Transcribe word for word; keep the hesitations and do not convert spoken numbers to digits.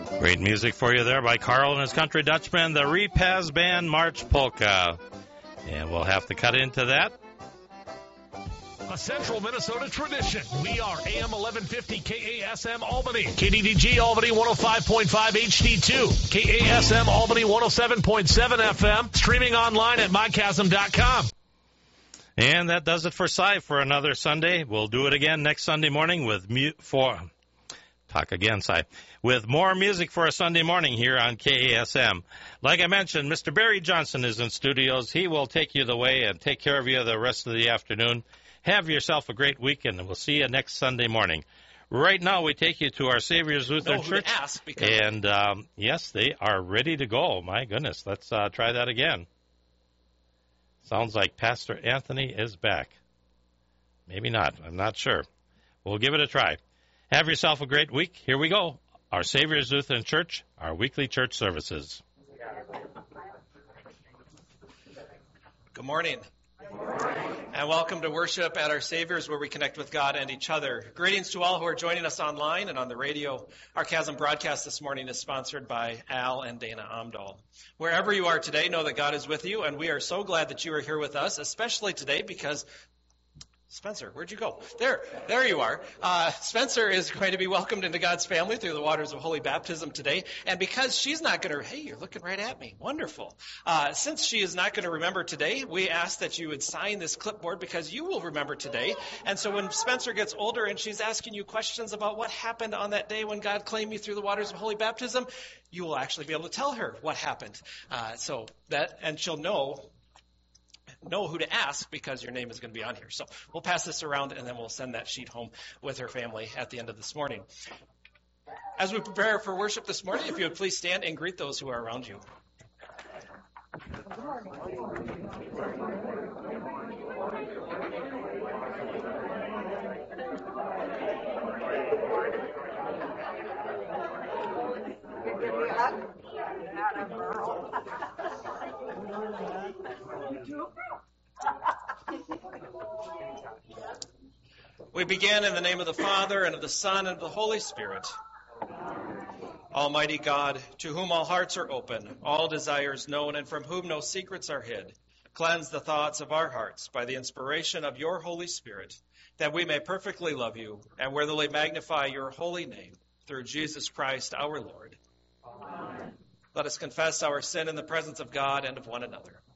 Great music for you there by Carl and his Country Dutchman, the Repaz Band March Polka. And we'll have to cut into that. A Central Minnesota tradition. We are A M eleven fifty K A S M Albany. K D D G Albany one oh five point five H D two. K A S M Albany one oh seven point seven F M. Streaming online at my chasm dot com. And that does it for Cy for another Sunday. We'll do it again next Sunday morning with mu- for talk again, Cy, with more music for a Sunday morning here on K A S M. Like I mentioned, Mister Barry Johnson is in studios. He will take you the way and take care of you the rest of the afternoon. Have yourself a great weekend, and we'll see you next Sunday morning. Right now, we take you to our Savior's Lutheran Church. Ask because and, um, yes, they are ready to go. My goodness, let's uh, try that again. Sounds like Pastor Anthony is back. Maybe not. I'm not sure. We'll give it a try. Have yourself a great week. Here we go. Our Savior's Lutheran Church, our weekly church services. Good morning. And welcome to worship at our Savior's, where we connect with God and each other. Greetings to all who are joining us online and on the radio. Our Chasm broadcast this morning is sponsored by Al and Dana Amdahl. Wherever you are today, know that God is with you, and we are so glad that you are here with us, especially today because Spencer, where'd you go? There, there you are. Uh, Spencer is going to be welcomed into God's family through the waters of holy baptism today. And because she's not going to, hey, you're looking right at me. Wonderful. Uh, since she is not going to remember today, we ask that you would sign this clipboard because you will remember today. And so when Spencer gets older and she's asking you questions about what happened on that day when God claimed you through the waters of holy baptism, you will actually be able to tell her what happened. Uh, so that, and she'll know know who to ask because your name is going to be on here. So we'll pass this around and then we'll send that sheet home with her family at the end of this morning. As we prepare for worship this morning, if you would please stand and greet those who are around you. We begin in the name of the Father, and of the Son, and of the Holy Spirit. Almighty God, to whom all hearts are open, all desires known, and from whom no secrets are hid, cleanse the thoughts of our hearts by the inspiration of your Holy Spirit, that we may perfectly love you and worthily magnify your holy name, through Jesus Christ our Lord. Amen. Let us confess our sin in the presence of God and of one another.